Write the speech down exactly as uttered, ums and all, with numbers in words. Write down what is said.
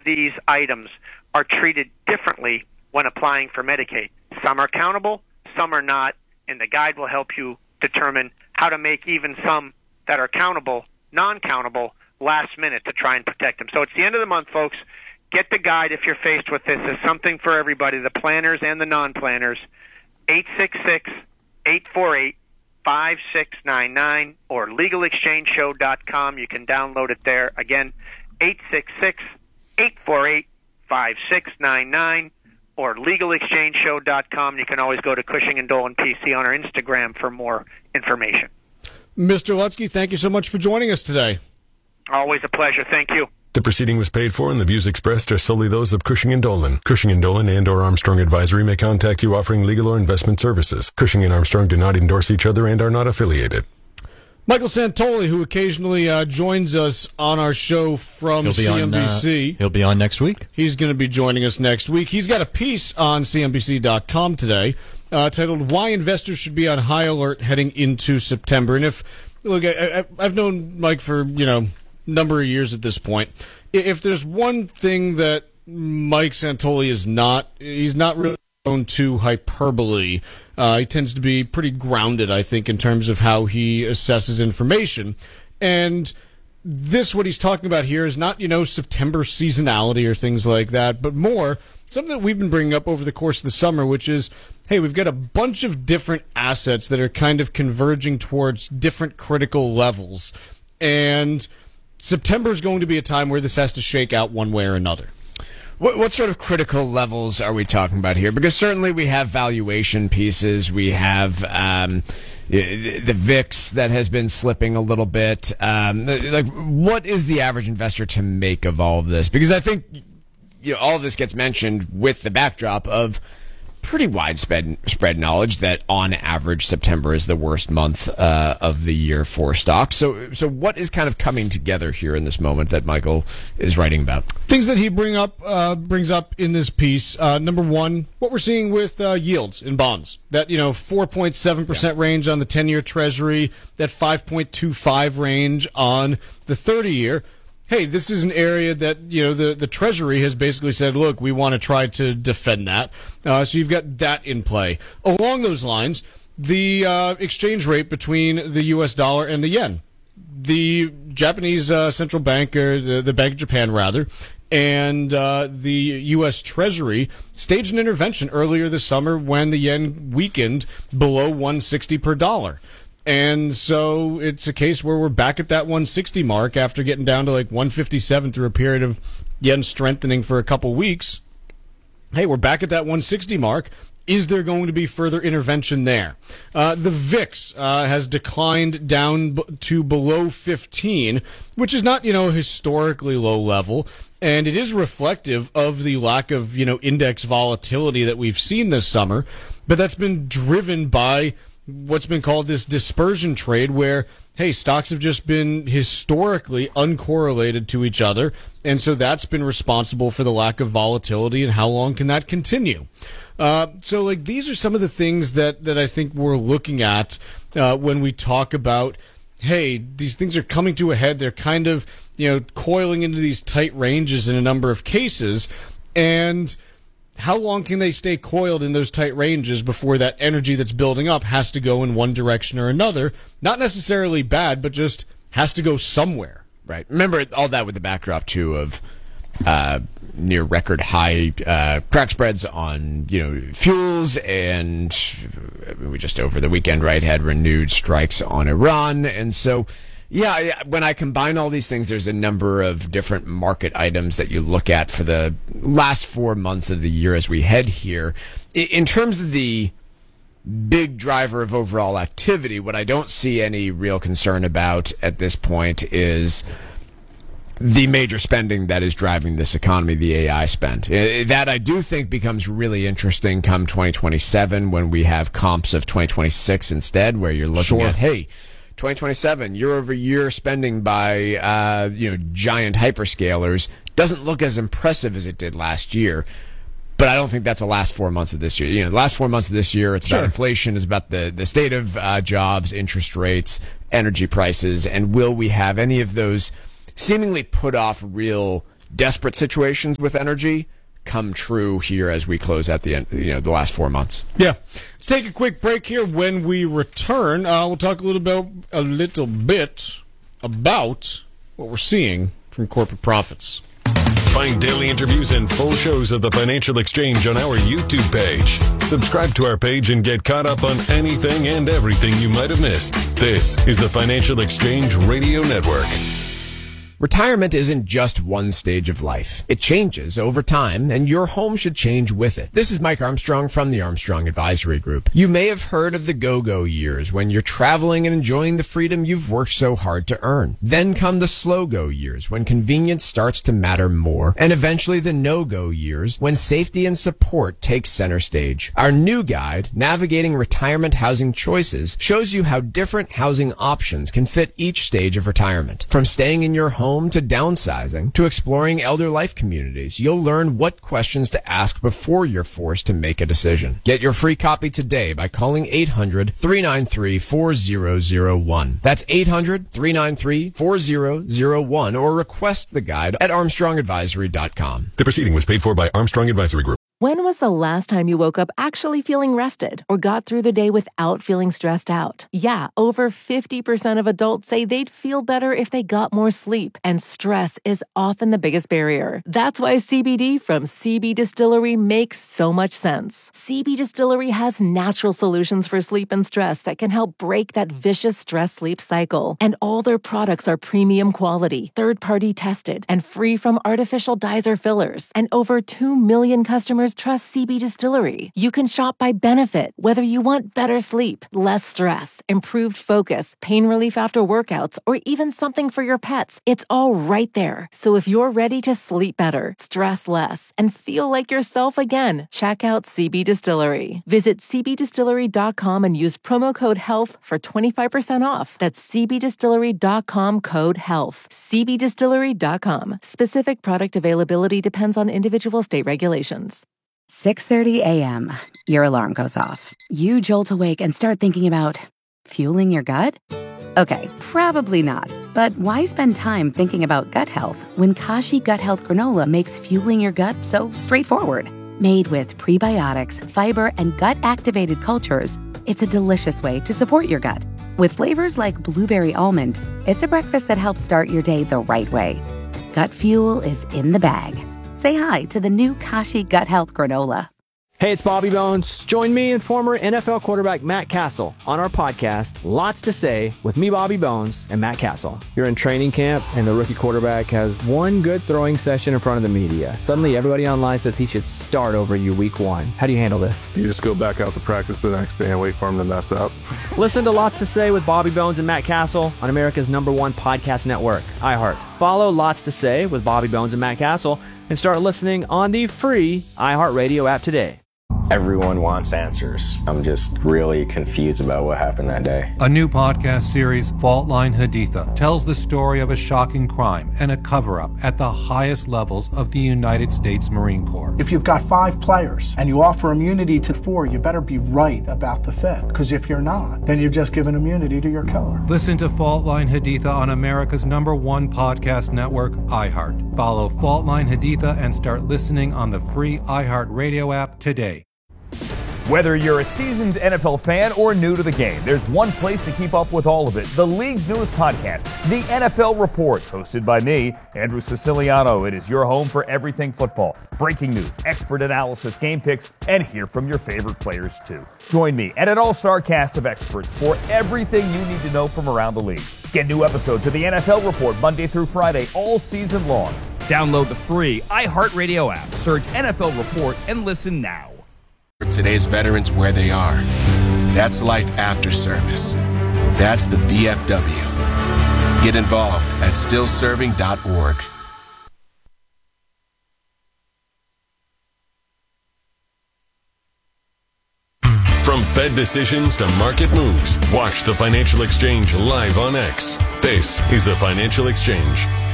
these items are treated differently when applying for Medicaid. Some are countable, some are not, and the guide will help you determine how to make even some that are countable, non-countable, last minute to try and protect them. So it's the end of the month, folks. Get the guide if you're faced with this. It's something for everybody, the planners and the non-planners. eight six six, eight four eight, five six nine nine or legal exchange show dot com. You can download it there. Again, eight six six, eight four eight, five six nine nine or legal exchange show dot com. You can always go to Cushing and Dolan P C on our Instagram for more information. Mister Lutzke, thank you so much for joining us today. Always a pleasure. Thank you. The proceeding was paid for and the views expressed are solely those of Cushing and Dolan. Cushing and Dolan and or Armstrong Advisory may contact you offering legal or investment services. Cushing and Armstrong do not endorse each other and are not affiliated. Michael Santoli, who occasionally uh, joins us on our show from C N B C. On, uh, he'll be on next week. He's going to be joining us next week. He's got a piece on C N B C dot com today uh, titled Why Investors Should Be on High Alert Heading into September. And if, look, I, I, I've known Mike for, you know, number of years at this point. If there's one thing that Mike Santoli is not, he's not really prone to hyperbole. Uh, he tends to be pretty grounded, I think, in terms of how he assesses information. And this, what he's talking about here, is not, you know, September seasonality or things like that, but more something that we've been bringing up over the course of the summer, which is, hey, we've got a bunch of different assets that are kind of converging towards different critical levels. And September is going to be a time where this has to shake out one way or another. What, what sort of critical levels are we talking about here? Because certainly we have valuation pieces. We have um, the, the V I X that has been slipping a little bit. Um, like, what is the average investor to make of all of this? Because I think you know all of this gets mentioned with the backdrop of pretty widespread spread knowledge that on average September is the worst month uh, of the year for stocks. So, so what is kind of coming together here in this moment that Michael is writing about? Things that he bring up uh, brings up in this piece. Uh, number one, what we're seeing with uh, yields in bonds. That you know four point seven percent yeah. range on the ten-year Treasury, that five point two five range on the thirty-year. Hey, this is an area that, you know, the, the Treasury has basically said, look, we want to try to defend that. Uh, so you've got that in play. Along those lines, the uh, exchange rate between the U S dollar and the yen. The Japanese uh, central bank, or the, the Bank of Japan, rather, and uh, the U S Treasury staged an intervention earlier this summer when the yen weakened below one sixty per dollar. And so it's a case where we're back at that one sixty mark after getting down to like one fifty-seven through a period of yen strengthening for a couple weeks. Hey, we're back at that one sixty mark. Is there going to be further intervention there? Uh, the V I X uh, has declined down b- to below fifteen, which is not, you know, historically low level. And it is reflective of the lack of, you know, index volatility that we've seen this summer. But that's been driven by what's been called this dispersion trade where, hey, stocks have just been historically uncorrelated to each other, and so that's been responsible for the lack of volatility, and how long can that continue? Uh, so, like, these are some of the things that, that I think we're looking at uh, when we talk about, hey, these things are coming to a head. They're kind of, you know, coiling into these tight ranges in a number of cases, and how long can they stay coiled in those tight ranges before that energy that's building up has to go in one direction or another? Not necessarily bad, but just has to go somewhere. Right. Remember all that with the backdrop, too, of uh, near record high uh, crack spreads on, you know, fuels, and we just over the weekend, right, had renewed strikes on Iran. And so, yeah, when I combine all these things, there's a number of different market items that you look at for the last four months of the year as we head here. In terms of the big driver of overall activity, what I don't see any real concern about at this point is the major spending that is driving this economy, the A I spend. That I do think becomes really interesting come twenty twenty-seven when we have comps of twenty twenty-six instead, where you're looking Sure. at, hey, twenty twenty-seven, year-over-year spending by uh, you know giant hyperscalers doesn't look as impressive as it did last year. But I don't think that's the last four months of this year. You know, the last four months of this year, it's Sure. about inflation, it's about the, the state of uh, jobs, interest rates, energy prices, and will we have any of those seemingly put off real desperate situations with energy come true here as we close at the end, you know, the last four months. Yeah. Let's take a quick break here. When we return, uh, we'll talk a little bit, a little bit about what we're seeing from corporate profits. Find daily interviews and full shows of the Financial Exchange on our YouTube page. Subscribe to our page and get caught up on anything and everything you might have missed. This is the Financial Exchange Radio Network. Retirement isn't just one stage of life. It changes over time, and your home should change with it. This is Mike Armstrong from the Armstrong Advisory Group. You may have heard of the go-go years when you're traveling and enjoying the freedom you've worked so hard to earn. Then come the slow-go years when convenience starts to matter more, and eventually the no-go years when safety and support take center stage. Our new guide, Navigating Retirement Housing Choices, shows you how different housing options can fit each stage of retirement. From staying in your home to downsizing, to exploring elder life communities, you'll learn what questions to ask before you're forced to make a decision. Get your free copy today by calling eight hundred, three nine three, four zero zero one. That's eight hundred, three nine three, four zero zero one, or request the guide at armstrong advisory dot com. The proceeding was paid for by Armstrong Advisory Group. When was the last time you woke up actually feeling rested or got through the day without feeling stressed out? Yeah, over fifty percent of adults say they'd feel better if they got more sleep, and stress is often the biggest barrier. That's why C B D from C B Distillery makes so much sense. C B Distillery has natural solutions for sleep and stress that can help break that vicious stress-sleep cycle. And all their products are premium quality, third-party tested, and free from artificial dyes or fillers. And over two million customers trust C B Distillery. You can shop by benefit, whether you want better sleep, less stress, improved focus, pain relief after workouts, or even something for your pets. It's all right there. So if you're ready to sleep better, stress less, and feel like yourself again, check out C B Distillery. Visit c b distillery dot com and use promo code HEALTH for twenty-five percent off. That's c b distillery dot com code HEALTH. c b distillery dot com. Specific product availability depends on individual state regulations. six thirty a.m. Your alarm goes off. You jolt awake and start thinking about fueling your gut? Okay, probably not. But why spend time thinking about gut health when Kashi Gut Health Granola makes fueling your gut so straightforward? Made with prebiotics, fiber, and gut-activated cultures, it's a delicious way to support your gut. With flavors like blueberry almond, it's a breakfast that helps start your day the right way. Gut fuel is in the bag. Say hi to the new Kashi Gut Health Granola. Hey, it's Bobby Bones. Join me and former N F L quarterback Matt Castle on our podcast, Lots to Say, with me, Bobby Bones, and Matt Castle. You're in training camp, and the rookie quarterback has one good throwing session in front of the media. Suddenly, everybody online says he should start over you week one. How do you handle this? You just go back out to practice the next day and wait for him to mess up. Listen to Lots to Say with Bobby Bones and Matt Castle on America's number one podcast network, iHeart. Follow Lots to Say with Bobby Bones and Matt Castle and start listening on the free iHeartRadio app today. Everyone wants answers. I'm just really confused about what happened that day. A new podcast series, Fault Line Haditha, tells the story of a shocking crime and a cover-up at the highest levels of the United States Marine Corps. If you've got five players and you offer immunity to four, you better be right about the fifth. Because if you're not, then you've just given immunity to your killer. Listen to Fault Line Haditha on America's number one podcast network, iHeart. Follow Fault Line Haditha and start listening on the free iHeartRadio app today. Whether you're a seasoned N F L fan or new to the game, there's one place to keep up with all of it. The league's newest podcast, The N F L Report, hosted by me, Andrew Siciliano. It is your home for everything football. Breaking news, expert analysis, game picks, and hear from your favorite players too. Join me and an all-star cast of experts for everything you need to know from around the league. Get new episodes of The N F L Report Monday through Friday, all season long. Download the free iHeartRadio app, search N F L Report, and listen now. Today's veterans where they are. That's life after service. That's the V F W. Get involved at still serving dot org. From Fed decisions to market moves, watch the Financial Exchange live on X. This is the Financial Exchange.